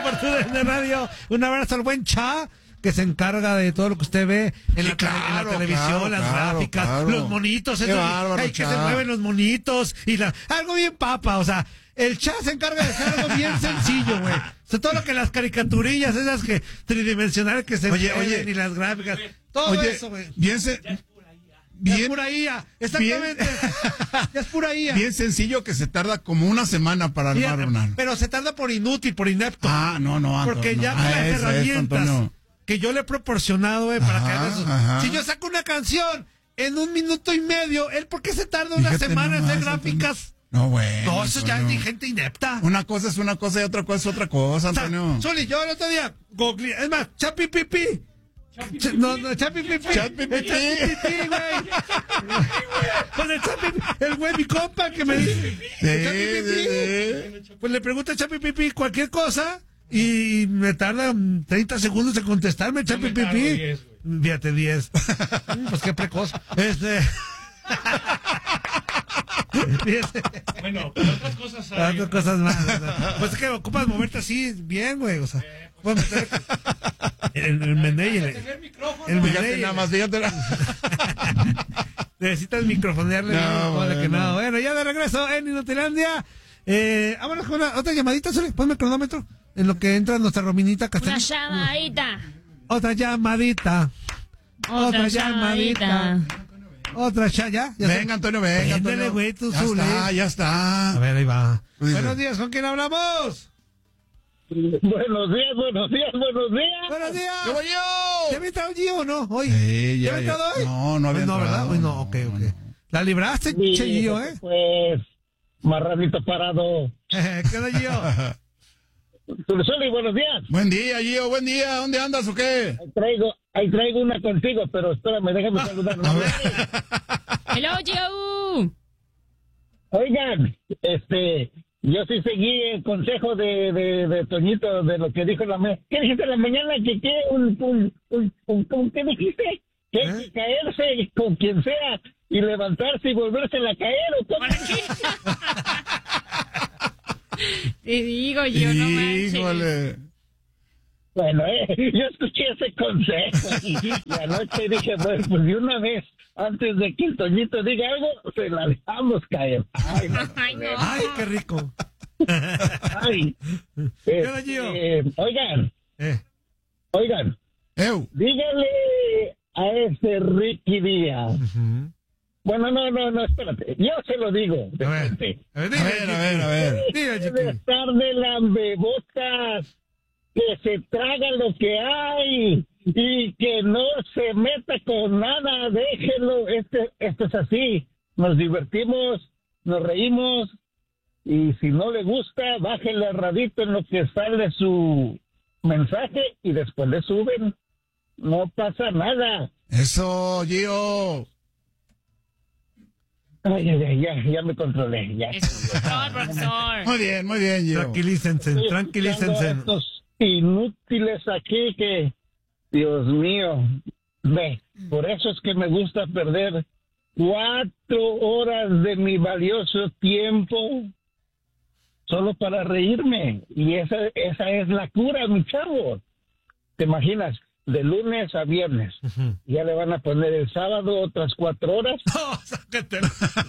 por tu de radio. Un abrazo al buen Cha, que se encarga de todo lo que usted ve en, la televisión, las gráficas, los monitos, que se mueven los monitos y algo bien papa, o sea, el Cha se encarga de hacer algo bien sencillo, güey. O sea, todo lo que las caricaturillas, esas que tridimensionales que se mueven y las gráficas, todo eso, güey. Bien, pura IA, exactamente. Ya es pura IA. Bien sencillo, que se tarda como una semana para armar una. Pero se tarda por inútil, por inepto. No, porque ya con las herramientas que yo le he proporcionado, para que haga eso. Si yo saco una canción en 1 minuto y medio, ¿él por qué se tarda una semana en hacer gráficas? No, bueno. No, eso ya es gente inepta. Una cosa es una cosa y otra cosa es otra cosa, Antonio. Soli, yo el otro día, es más, Chapipipi. Chapipipi, güey. Pues el güey, mi compa, que me dice. Pues le pregunta a Chapipipi cualquier cosa y me tarda 30 segundos en contestarme, Chapipipi. Fíjate, 10. Pues qué precoz. Bueno, pero otras cosas hay. Otras cosas más. Pues es que ocupas moverte así bien, güey. O sea, puedes meter el meney. El meney. Nada más, fíjate. Necesitas microfonearle. No. Bueno, ya de regreso en Inutilandia. Vámonos con otra llamadita, Sole. Ponme el cronómetro. En lo que entra nuestra Rominita Castañeda. Una llamadita. Otra llamadita. Otra ya. Venga, Antonio, venga. Préndele, güey, tú ya está. A ver, ahí va. Buenos días, ¿con quién hablamos? Buenos días. Buenos días. ¡Yo! ¿Ya me entrado Gio o no? Hoy. ¿Ya me entrado hoy? No había entrado. ¿Verdad? Hoy no, ok. La libraste, che Gio, Pues, marranito parado. ¿Qué onda, Gio? Soli, buenos días. Buen día, Gio, buen día. ¿Dónde andas o qué? Ahí traigo una contigo, pero espérame, déjame saludar. Hello, Gio. Oigan, yo sí seguí el consejo de Toñito, de lo que dijo ¿Qué dijiste en la mañana? ¿Qué dijiste? Que caerse con quien sea y levantarse y volverse a caer, ¿o cómo? Te digo, Gio, no manches. Híjole. Bueno, yo escuché ese consejo y anoche dije, bueno, pues de una vez, antes de que el Toñito diga algo, se la dejamos caer. Ay, no. Ay, qué rico. Ay. Oigan. Dígale a ese Ricky Díaz. Bueno, no, espérate. Yo se lo digo. A ver. Debe estar de lambebotas, que se traga lo que hay y que no se meta con nada. Déjelo. Esto es así. Nos divertimos, nos reímos y si no le gusta, bájele al radito en lo que sale su mensaje y después le suben. No pasa nada. Eso, Gio. Ay, ya me controlé, ya. Profesor. Muy bien, Gio. Tranquilícense. Estos inútiles aquí que, Dios mío, ve, por eso es que me gusta perder 4 horas de mi valioso tiempo solo para reírme. Y esa es la cura, mi chavo. ¿Te imaginas? De lunes a viernes. Ya le van a poner el sábado otras 4 horas. No, sácatela.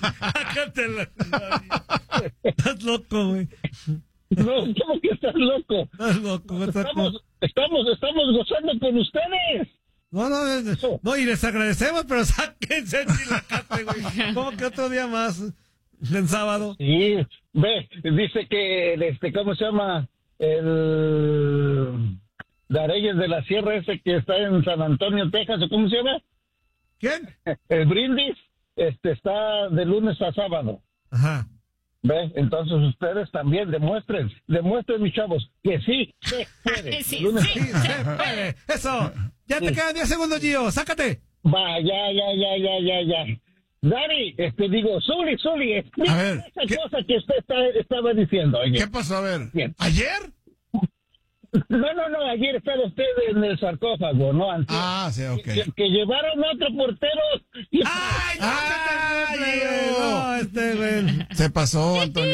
Estás loco, güey. No, ¿cómo que estás loco? Estás loco. Estamos gozando con ustedes. No, y les agradecemos, pero sáquense si la cate, güey. ¿Cómo que otro día más? En sábado. Sí, ve, dice que, ¿cómo se llama? El Dareyes de la Sierra, ese que está en San Antonio, Texas, ¿o cómo se llama? ¿Quién? El Brindis, está de lunes a sábado. Ajá. ¿Ve? Entonces ustedes también demuestren, mis chavos, que sí se puede. Sí, se puede. Eso. Ya te quedan 10 segundos, Gio. Sácate. Va, ya. Dari, Zuli, a ver, esa cosa que usted estaba diciendo. Oye. ¿Qué pasó? A ver. Bien. ¿Ayer? No, ayer estaba usted en el sarcófago, ¿no? Antes. Sí, ok. Que llevaron a otro portero y... ¡Ay, no, güey! Se pasó, Antonio,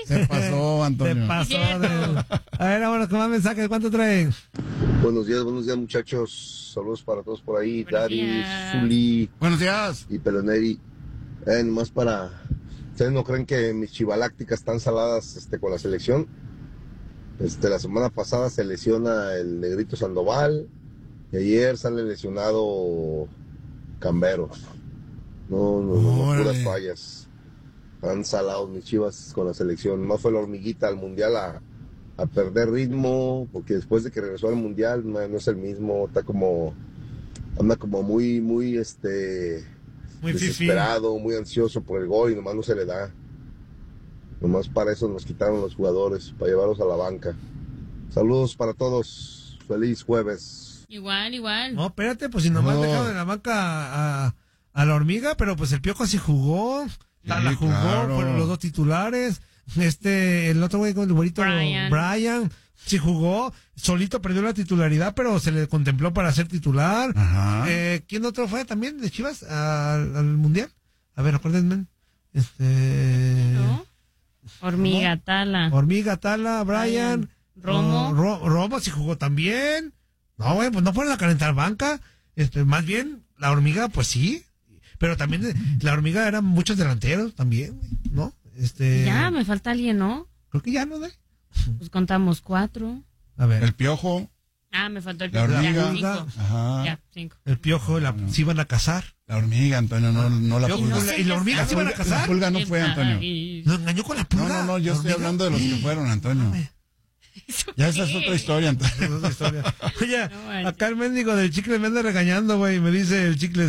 Se pasó, Antonio. Se pasó. A ver, ahora con más mensajes, ¿cuánto traen? Buenos días, muchachos. Saludos para todos por ahí. Buenos Dari, días. Zuli Buenos días. y Peloneri. Nomás para... ¿Ustedes no creen que mis chivalácticas están saladas con la selección? La semana pasada se lesiona el Negrito Sandoval y ayer sale lesionado Camberos. No, puras fallas. Están salados mis chivas con la selección. Más fue la hormiguita al mundial a perder ritmo, porque después de que regresó al mundial no es el mismo. Anda como muy Muy desesperado, muy ansioso por el gol y nomás no se le da. Nomás para eso nos quitaron los jugadores, para llevarlos a la banca. Saludos para todos. Feliz jueves. Igual. No, espérate, pues si nomás dejaron en la banca a la hormiga, pero pues el Piojo sí jugó. La jugó, claro. fueron los dos titulares. El otro güey con el güerito Brian sí jugó. Solito perdió la titularidad, pero se le contempló para ser titular. Ajá. ¿Quién otro fue también de Chivas al Mundial? A ver, acuérdenme. ¿No? Hormiga Tala, Brian. Romo. Romo sí jugó también. No, güey, pues no fueron a calentar banca. Más bien, la hormiga, pues sí. Pero también la hormiga eran muchos delanteros también, ¿no? Ya, me falta alguien, ¿no? Creo que ya no, ¿no? Pues contamos 4. A ver. El Piojo. Me faltó el La Piojo. hormiga. Ya, 5. Ajá. Ya, 5. El Piojo, se iban a casar. La hormiga, Antonio, no la Piojo, pulga. y la hormiga se iban a La casar. pulga no fue, Antonio. Nos engañó con la pulga. No, yo estoy hablando de los que fueron, Antonio. Ya esa es otra historia, Antonio. Es otra historia. Oye, No manches. acá el mendigo del Chicles me anda regañando, güey. Me dice el Chicles,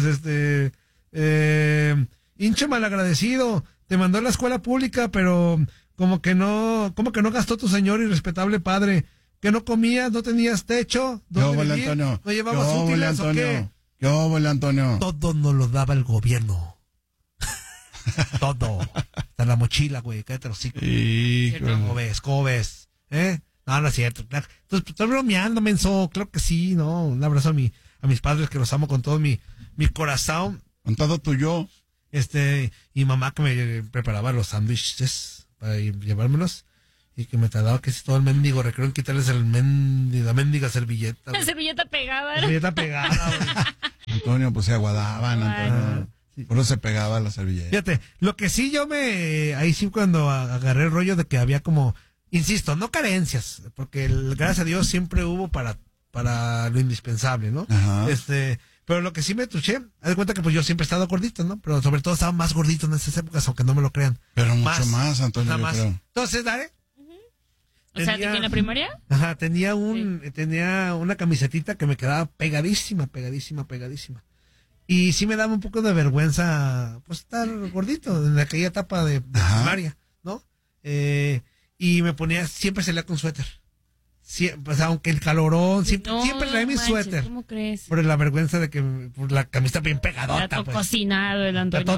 hinche malagradecido. Te mandó a la escuela pública, pero como que no gastó tu señor y respetable padre. Que no comías, no tenías techo. ¿Dónde ¿Qué vivir? Antonio? ¿No llevabas útiles o qué? ¿Qué óvole, Antonio? Todo nos lo daba el gobierno. Todo. Hasta la mochila, güey. Cállate los hocico. ¿Cómo ves? No es cierto. Claro. Entonces, estoy bromeando, menso. Claro que sí, ¿no? Un abrazo a mis padres que los amo con todo mi corazón. Con todo tuyo. Y mamá que me preparaba los sándwiches para llevármelos. Y que me tardaba que todo el mendigo recreo en quitarles la mendiga servilleta. La servilleta pegada. Servilleta pegada, güey. Antonio, pues se aguadaban, Antonio. Por eso se pegaba la servilleta. Fíjate, lo que sí ahí sí cuando agarré el rollo de que había como, insisto, no carencias, porque gracias a Dios siempre hubo para lo indispensable, ¿no? Ajá. Pero lo que sí me truché, haz de cuenta que pues yo siempre he estado gordito, ¿no? Pero sobre todo estaba más gordito en esas épocas, aunque no me lo crean. Pero mucho más, Antonio, nada yo más. creo. Entonces, Dare. O sea, ¿en la primaria? Ajá, tenía una camisetita que me quedaba pegadísima. Y sí me daba un poco de vergüenza, pues, estar gordito en aquella etapa de primaria, ¿no? Y me ponía, siempre salía con suéter. Pues, aunque el calorón, siempre traía mi suéter. ¿Cómo crees? Por la vergüenza de que por la camisa bien pegadota. Era todo pues. cocinado el Antonio.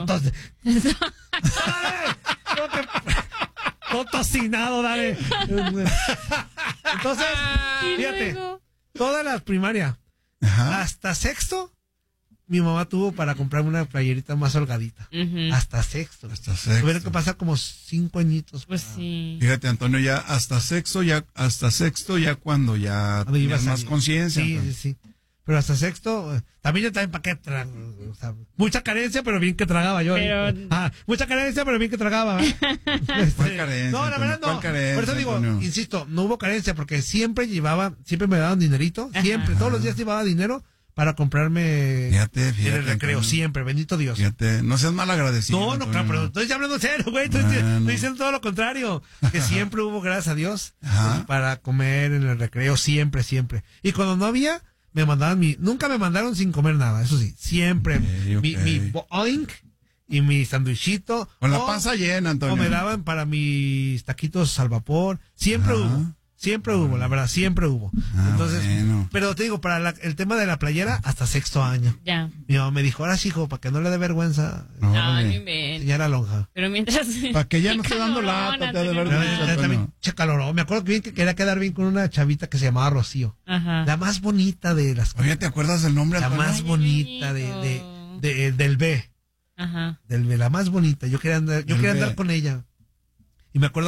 Todo tocinado, dale. Entonces, fíjate, toda la primaria, hasta sexto, mi mamá tuvo para comprarme una playerita más holgadita. Hasta sexto. Tuvieron que pasar como 5 añitos. Pues sí. Fíjate, Antonio, ya hasta sexto, ya cuando ya tenías más conciencia. Sí. Pero hasta sexto, también para qué mucha carencia, pero bien que tragaba yo. Mucha carencia, pero bien que tragaba. ¿Cuál carencia? No, la verdad no. Carencia, por eso digo, Antonio? Insisto, no hubo carencia, porque siempre me daban dinerito, siempre, todos los días llevaba dinero para comprarme Fíjate, en el recreo, Antonio. siempre, bendito Dios. Fíjate, no seas mal agradecido. No, Antonio. claro, pero estoy hablando en serio, güey. Estoy diciendo todo lo contrario. Que siempre hubo, gracias a Dios, para comer en el recreo, siempre. Y cuando no había, me mandaban nunca me mandaron sin comer nada, eso sí, siempre. Okay. Mi boink y mi sandwichito. Con la panza llena, Antonio. O me daban para mis taquitos al vapor. Siempre hubo, la verdad, siempre hubo. Entonces, bueno. pero te digo, para el tema de la playera, hasta sexto año. Ya. Mi mamá me dijo, ahora sí, hijo, para que no le dé vergüenza. No inventes. Señora lonja. Pero mientras... Para que ya no esté dando lata, te ha de ver mucho, También caloró. Me acuerdo que quería quedar bien con una chavita que se llamaba Rocío. Ajá. La más bonita de las... Oye, ¿te acuerdas del nombre, La Antonio? más bonita del B. Ajá. Del B, la más bonita. Yo quería andar con ella. Y me acuerdo que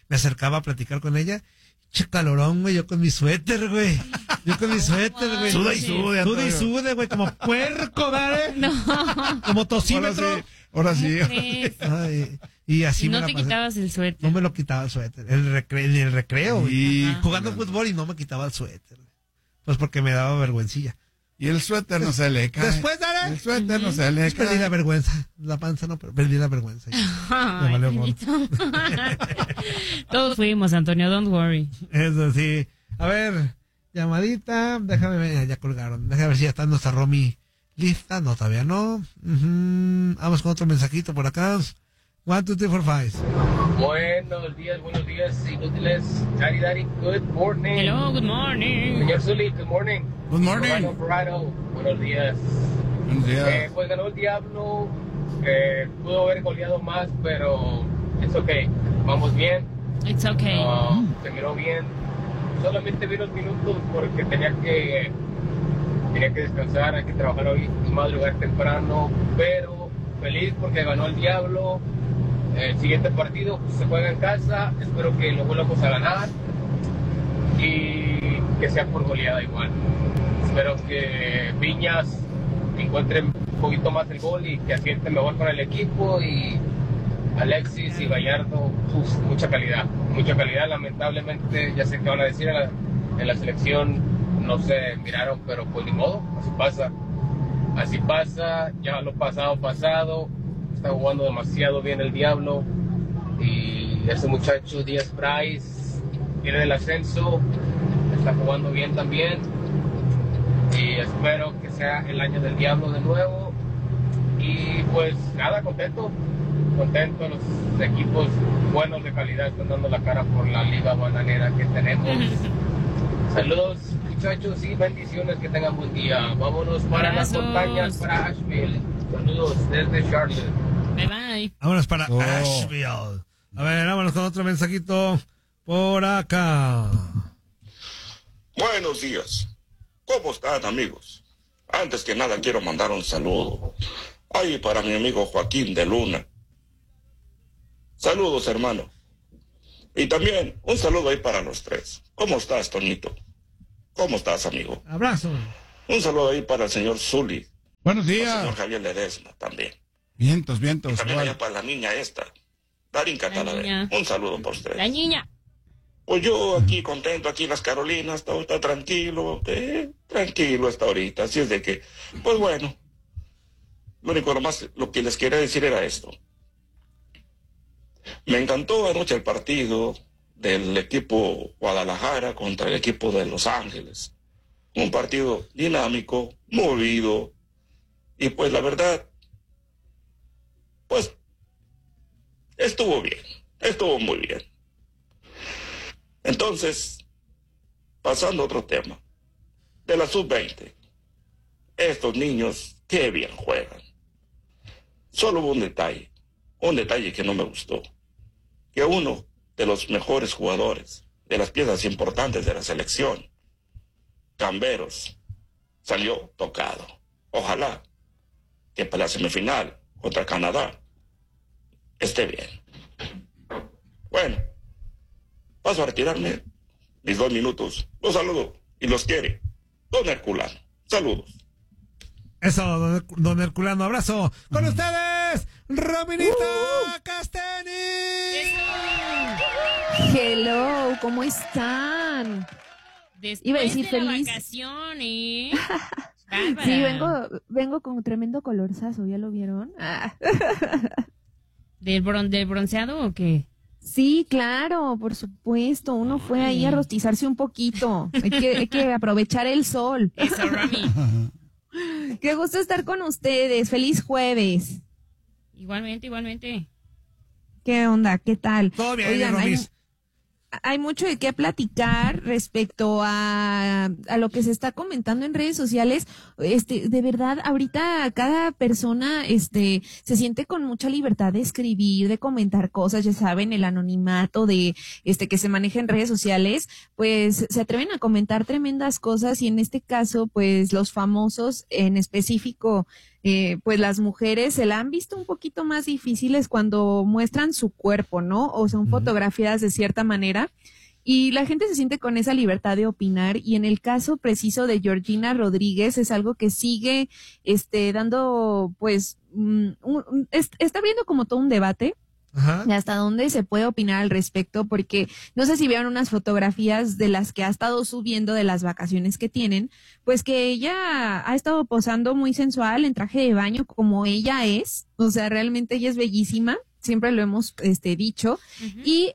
me acercaba a platicar con ella. Che calorón, güey, yo con mi suéter, güey. Suda y sude, güey, como puerco, ¿vale? No. Como tosímetro. Ahora sí. Ay, y así no me te la pasé. quitabas el suéter. No me lo quitaba el suéter. En el recreo, güey. Ajá. Jugando fútbol y no me quitaba el suéter. Pues porque me daba vergüencilla. Y el suéter no se le cae. Después, ¿dale? El suéter no se le Perdí cae. la vergüenza. La panza no, pero perdí la vergüenza. Me valió gorro. Todos fuimos, Antonio, don't worry. Eso sí. A ver, llamadita. Déjame ver, ya colgaron. Déjame ver si ya está nuestra Romy lista. No, todavía no. Vamos con otro mensajito por acá. 1, 2, 3, 4, 5. Buenos días, inútiles. Daddy, good morning. Hello, good morning. Señor Zully, good morning. Good morning. Corrado, buenos días. Buenos días. Pues ganó el Diablo. Pudo haber goleado más, pero es okay. Vamos bien. It's okay. Se miró bien. Solamente vi unos minutos porque tenía que descansar, hay que trabajar hoy y madrugar temprano, pero feliz porque ganó el Diablo. El siguiente partido pues, se juega en casa, espero que lo volvamos a ganar y que sea por goleada igual. Espero que Viñas encuentre un poquito más el gol y que asiente mejor con el equipo, y Alexis y Gallardo, mucha calidad, lamentablemente, ya sé que van a decir en la selección no se miraron, pero pues ni modo, así pasa, ya lo pasado, está jugando demasiado bien el Diablo, y ese muchacho Díaz Price tiene el ascenso, está jugando bien también, y espero que sea el año del Diablo de nuevo, y pues nada, contento, los equipos buenos de calidad están dando la cara por la liga bananera que tenemos. Saludos muchachos y bendiciones, que tengan buen día. Vámonos para las montañas, para Asheville. Saludos desde Charlotte. Bye bye. Vámonos para Asheville. A ver, vámonos con otro mensajito por acá. Buenos días. ¿Cómo están, amigos? Antes que nada quiero mandar un saludo ahí para mi amigo Joaquín de Luna. Saludos, hermano. Y también un saludo ahí para los tres. ¿Cómo estás, Tonito? ¿Cómo estás, amigo? Abrazo. Un saludo ahí para el señor Zully. Buenos días. Para el señor Javier Ledesma también. Vientos. Y también allá para la niña esta, Darín Catalavera. Un saludo por ustedes. La niña. Pues yo aquí contento, aquí en las Carolinas, todo está tranquilo, tranquilo hasta ahorita. Así es de que, pues bueno, lo que les quería decir era esto. Me encantó anoche el partido del equipo Guadalajara contra el equipo de Los Ángeles. Un partido dinámico, movido, y pues la verdad, pues estuvo bien, estuvo muy bien. Entonces, pasando a otro tema, de la sub-20, estos niños, qué bien juegan. Solo hubo un detalle que no me gustó, que uno de los mejores jugadores, de las piezas importantes de la selección, Camberos, salió tocado. Ojalá que para la semifinal contra Canadá esté bien. Bueno, paso a retirarme mis 2 minutos. Los saludo y los quiere Don Herculano. Saludos. Eso, don Herculano, abrazo. Con ustedes, Rominita Casteni. Hello, ¿cómo están? Después Iba a decir de feliz. La vacación, ¿eh? Sí, vengo con un tremendo colorzazo, ¿ya lo vieron? ¿Del bronceado o qué? Sí, claro, por supuesto. Uno fue ahí a rostizarse un poquito. Hay que aprovechar el sol. Eso, Rami. Qué gusto estar con ustedes. Feliz jueves. Igualmente. ¿Qué onda? ¿Qué tal? Todo bien, Oigan, Romis. hay mucho de qué platicar respecto a lo que se está comentando en redes sociales. De verdad, ahorita cada persona, se siente con mucha libertad de escribir, de comentar cosas, ya saben, el anonimato de, que se maneja en redes sociales, pues se atreven a comentar tremendas cosas, y en este caso, pues los famosos, en específico, pues las mujeres se la han visto un poquito más difíciles cuando muestran su cuerpo, ¿no? O son fotografiadas de cierta manera. Y la gente se siente con esa libertad de opinar, y en el caso preciso de Georgina Rodríguez es algo que sigue dando, pues, está abriendo como todo un debate. Ajá. De hasta dónde se puede opinar al respecto, porque no sé si vieron unas fotografías de las que ha estado subiendo de las vacaciones que tienen, pues que ella ha estado posando muy sensual en traje de baño como ella es, o sea, realmente ella es bellísima. Siempre lo hemos dicho, y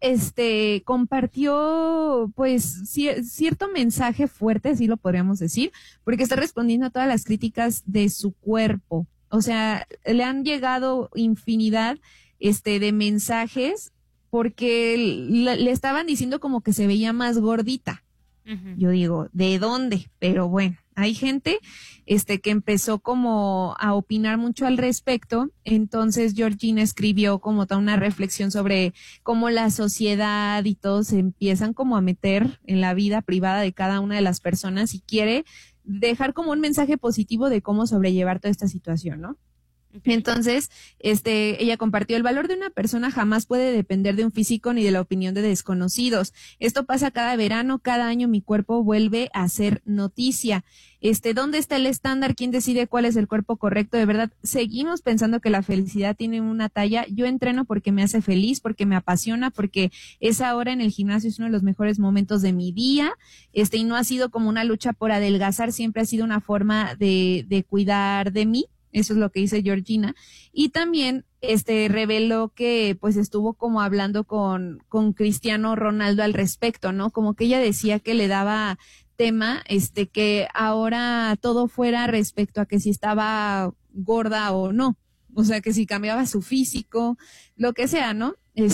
compartió pues cierto mensaje fuerte, así lo podríamos decir, porque está respondiendo a todas las críticas de su cuerpo. O sea, le han llegado infinidad de mensajes porque le estaban diciendo como que se veía más gordita. Yo digo, ¿de dónde? Pero bueno, hay gente que empezó como a opinar mucho al respecto. Entonces Georgina escribió como toda una reflexión sobre cómo la sociedad y todos se empiezan como a meter en la vida privada de cada una de las personas, y quiere dejar como un mensaje positivo de cómo sobrellevar toda esta situación, ¿no? Entonces, ella compartió: el valor de una persona jamás puede depender de un físico ni de la opinión de desconocidos. Esto pasa cada verano, cada año mi cuerpo vuelve a ser noticia. ¿Dónde está el estándar? ¿Quién decide cuál es el cuerpo correcto? De verdad, seguimos pensando que la felicidad tiene una talla. Yo entreno porque me hace feliz, porque me apasiona, porque esa hora en el gimnasio es uno de los mejores momentos de mi día. Y no ha sido como una lucha por adelgazar, siempre ha sido una forma de cuidar de mí. Eso es lo que dice Georgina. Y también reveló que pues estuvo como hablando con Cristiano Ronaldo al respecto, ¿no? Como que ella decía que le daba tema que ahora todo fuera respecto a que si estaba gorda o no. O sea, que si cambiaba su físico, lo que sea, ¿no?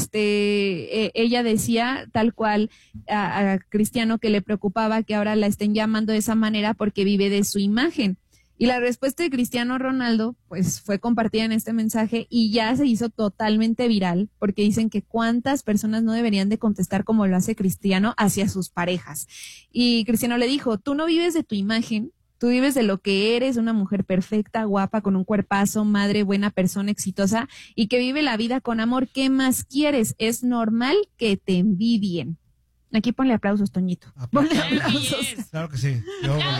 Ella decía tal cual a Cristiano que le preocupaba que ahora la estén llamando de esa manera porque vive de su imagen. Y la respuesta de Cristiano Ronaldo, pues, fue compartida en este mensaje y ya se hizo totalmente viral, porque dicen que cuántas personas no deberían de contestar como lo hace Cristiano hacia sus parejas. Y Cristiano le dijo: tú no vives de tu imagen, tú vives de lo que eres, una mujer perfecta, guapa, con un cuerpazo, madre, buena persona, exitosa, y que vive la vida con amor. ¿Qué más quieres? Es normal que te envidien. Aquí ponle aplausos, Toñito. Ponle aplausos. Claro que sí.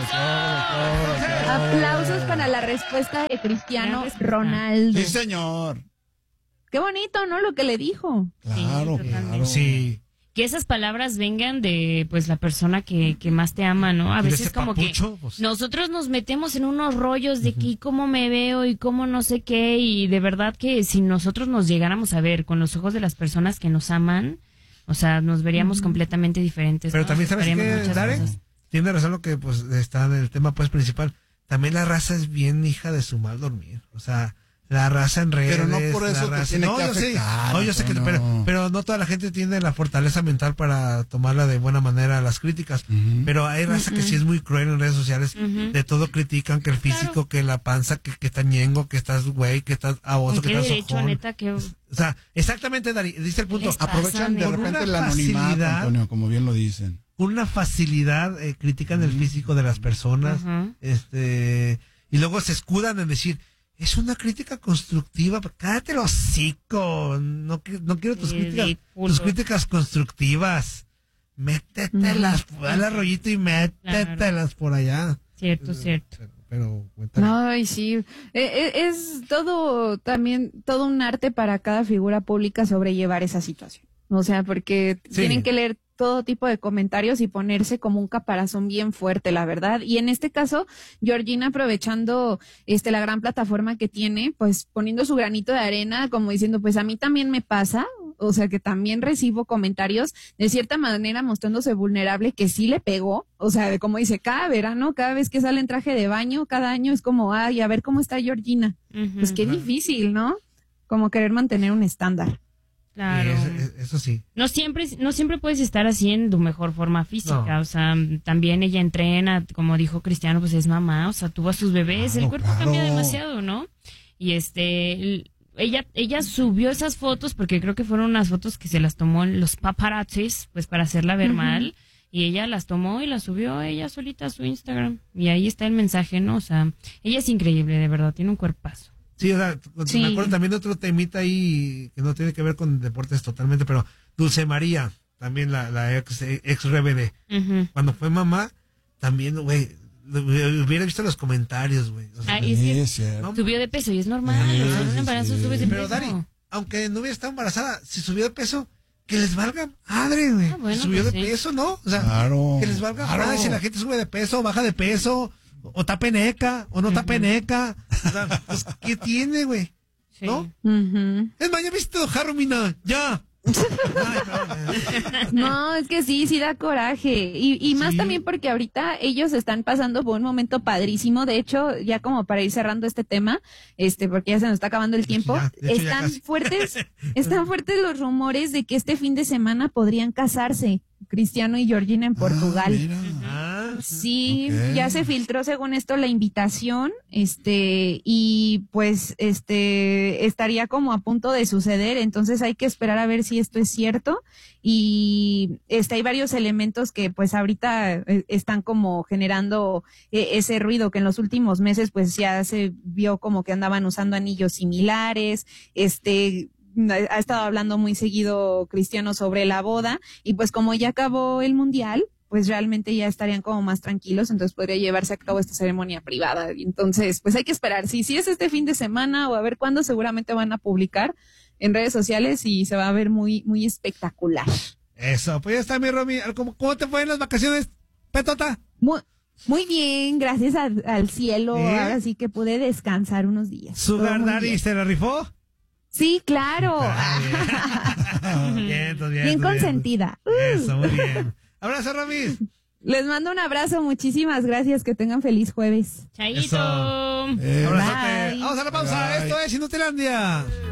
Aplausos para la respuesta de Cristiano Ronaldo. Sí, señor. Qué bonito, ¿no? Lo que le dijo. Claro, claro. Sí. Que esas palabras vengan de pues la persona que más te ama, ¿no? A veces como papucho, que pues nosotros nos metemos en unos rollos de que cómo me veo y cómo no sé qué, y de verdad que si nosotros nos llegáramos a ver con los ojos de las personas que nos aman, o sea, nos veríamos completamente diferentes. Pero ¿no? también, ¿sabes qué, Darek? Tiene razón lo que pues está en el tema pues principal. También la raza es bien hija de su mal dormir. O sea, la raza en redes. Pero no por eso la raza, tiene que afectar. No, yo sé que, pero no toda la gente tiene la fortaleza mental para tomarla de buena manera las críticas. Pero hay raza que sí es muy cruel en redes sociales. De todo critican, que el físico, que la panza, que está ñengo, que estás güey, que estás aboso, que estás ojón. Neta, que... O sea, exactamente, Dari, dice el punto. Aprovechan de repente el anonimato, Antonio, como bien lo dicen. Una facilidad, critican el físico de las personas, y luego se escudan en decir: es una crítica constructiva. Cállate el hocico, no quiero tus críticas constructivas. Métetelas, dale al rollito y métetelas por allá. Cierto. Pero cuéntame. Ay, sí. Es todo un arte para cada figura pública sobrellevar esa situación. O sea, porque tienen que leer todo tipo de comentarios y ponerse como un caparazón bien fuerte, la verdad. Y en este caso, Georgina, aprovechando la gran plataforma que tiene, pues poniendo su granito de arena, como diciendo, pues a mí también me pasa, o sea, que también recibo comentarios, de cierta manera mostrándose vulnerable, que sí le pegó, o sea, de como dice, cada verano, cada vez que sale en traje de baño, cada año es como, ay, a ver cómo está Georgina. Pues qué difícil, ¿no? Como querer mantener un estándar. Claro. Eso sí. No siempre puedes estar así en tu mejor forma física. No. O sea, también ella entrena, como dijo Cristiano, pues es mamá, o sea, tuvo a sus bebés, el cuerpo cambia demasiado, ¿no? Y ella subió esas fotos porque creo que fueron unas fotos que se las tomó los paparazzis, pues para hacerla ver mal. y ella las tomó y las subió ella solita a su Instagram. Y ahí está el mensaje, ¿no? O sea, ella es increíble, de verdad, tiene un cuerpazo. Sí, o sea, sí. Me acuerdo también de otro temita ahí que no tiene que ver con deportes totalmente, pero Dulce María, también la ex RBD. Uh-huh. Cuando fue mamá, también, güey, hubiera visto los comentarios, güey. O sea, ¿no? Subió de peso y es normal. Un embarazo subes de pero peso. Dari, aunque no hubiera estado embarazada, si subió de peso, que les valga madre, güey. Bueno, subió pues de peso, ¿no? O sea, claro, que les valga madre si la gente sube de peso, baja de peso, o está peneca, o no está peneca. O sea, pues, ¿qué tiene, güey? Sí. ¿No? Uh-huh. Es más, ya viste Jarro, Mina, ya. No, es que sí da coraje y más también porque ahorita ellos están pasando por un momento padrísimo. De hecho, ya como para ir cerrando este tema, porque ya se nos está acabando el tiempo, están fuertes los rumores de que este fin de semana podrían casarse Cristiano y Georgina en Portugal. Sí, okay. Ya se filtró según esto la invitación, y pues estaría como a punto de suceder, entonces hay que esperar a ver si esto es cierto, y hay varios elementos que pues ahorita están como generando ese ruido que en los últimos meses pues ya se vio como que andaban usando anillos similares, ha estado hablando muy seguido Cristiano sobre la boda, y pues como ya acabó el mundial, pues realmente ya estarían como más tranquilos, entonces podría llevarse a cabo esta ceremonia privada. Entonces, pues hay que esperar. Si es este fin de semana o a ver cuándo, seguramente van a publicar en redes sociales y se va a ver muy, muy espectacular. Eso, pues ya está, mi Romy. ¿Cómo te fue en las vacaciones, Petota? Muy bien, gracias al cielo. ¿Sí? Ahora sí que pude descansar unos días. ¿Sugar Daddy se la rifó? Sí, claro. Bien consentida. Eso, muy bien. Abrazo, Romy. Les mando un abrazo, muchísimas gracias, que tengan feliz jueves. Chaito. Abrazote. Vamos a la pausa. Bye. Esto es Inutilandia.